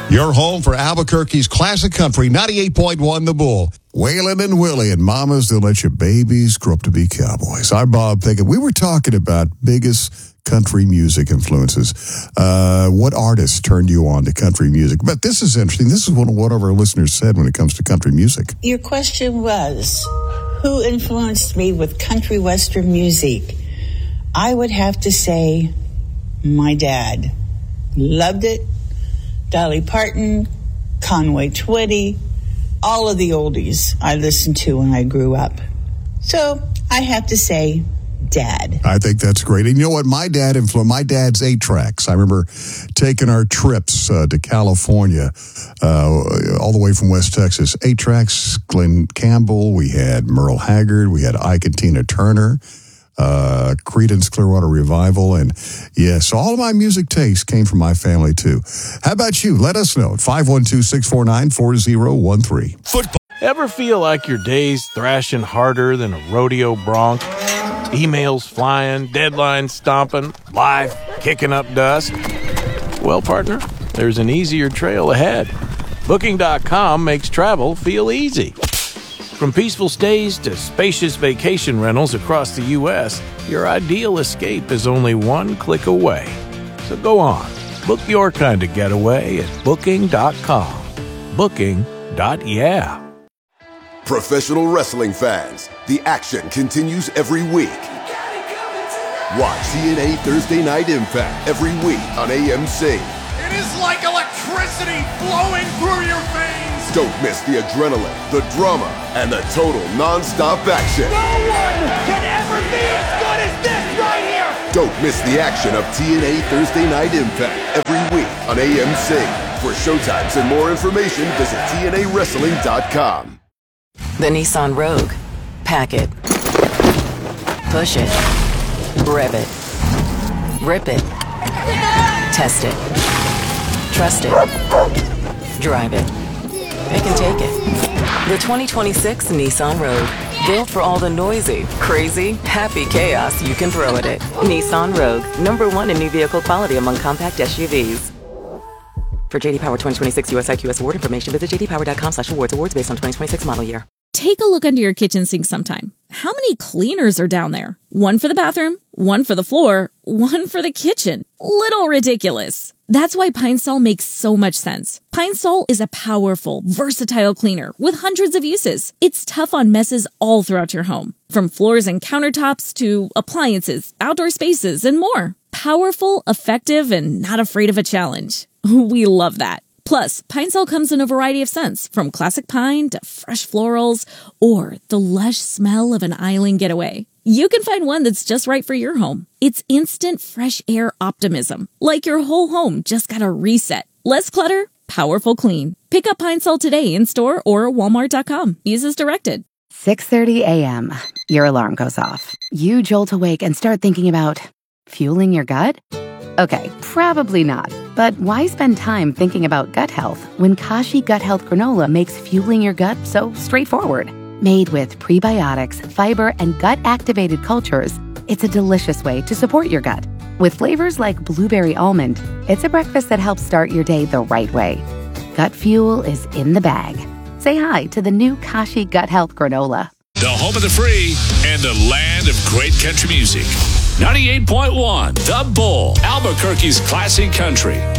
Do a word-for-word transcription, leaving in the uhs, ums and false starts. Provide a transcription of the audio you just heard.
Your home for Albuquerque's classic country, ninety-eight point one The Bull. Waylon and Willie and mamas that let your babies grow up to be cowboys. I'm Bob Pickett. We were talking about biggest country music influences. Uh, what artists turned you on to country music? But this is interesting. This is what one of our listeners said when it comes to country music. Your question was, who influenced me with country western music? I would have to say my dad. Loved it. Dolly Parton, Conway Twitty, all of the oldies I listened to when I grew up. So I have to say Dad. I think that's great. And you know what? My dad influenced, my dad's eight tracks. I remember taking our trips uh, to California, uh, all the way from West Texas. Eight tracks, Glenn Campbell, we had Merle Haggard, we had Ike and Tina Turner, uh, Creedence Clearwater Revival. And yes, all of my music tastes came from my family too. How about you? Let us know at five one two, six four nine, four zero one three. Football. Ever feel like your day's thrashing harder than a rodeo bronc? Emails flying, deadlines stomping, life kicking up dust? Well, partner, there's an easier trail ahead. Booking dot com makes travel feel easy. From peaceful stays to spacious vacation rentals across the U S, your ideal escape is only one click away. So go on, book your kind of getaway at Booking dot com. Booking. Yeah. Professional wrestling fans, the action continues every week. Watch T N A Thursday Night Impact every week on A M C. It is like electricity flowing through your veins. Don't miss the adrenaline, the drama, and the total non-stop action. No one can ever be as good as this right here. Don't miss the action of T N A Thursday Night Impact every week on A M C. For showtimes and more information, visit T N A wrestling dot com. The Nissan Rogue. Pack it. Push it. Rev it. Rip it. Test it. Trust it. Drive it. Pick and take it. The twenty twenty-six Nissan Rogue. Built for all the noisy, crazy, happy chaos you can throw at it. Nissan Rogue. Number one in new vehicle quality among compact S U Vs. For J D Power twenty twenty-six U S I Q S award information, visit j d power dot com slash awards. Awards based on twenty twenty-six model year. Take a look under your kitchen sink sometime. How many cleaners are down there? One for the bathroom, one for the floor, one for the kitchen. Little ridiculous. That's why Pine Sol makes so much sense. Pine Sol is a powerful, versatile cleaner with hundreds of uses. It's tough on messes all throughout your home, from floors and countertops to appliances, outdoor spaces, and more. Powerful, effective, and not afraid of a challenge. We love that. Plus, Pine Sol comes in a variety of scents, from classic pine to fresh florals, or the lush smell of an island getaway. You can find one that's just right for your home. It's instant fresh air optimism, like your whole home just got a reset. Less clutter, powerful clean. Pick up Pine Sol today in store or walmart dot com. Use as directed. six thirty a.m. Your alarm goes off. You jolt awake and start thinking about fueling your gut? Okay, probably not. But why spend time thinking about gut health when Kashi Gut Health Granola makes fueling your gut so straightforward? Made with prebiotics, fiber, and gut-activated cultures, it's a delicious way to support your gut. With flavors like blueberry almond, it's a breakfast that helps start your day the right way. Gut fuel is in the bag. Say hi to the new Kashi Gut Health Granola. The home of the free and the land of great country music. ninety-eight point one The Bull, Albuquerque's classic country.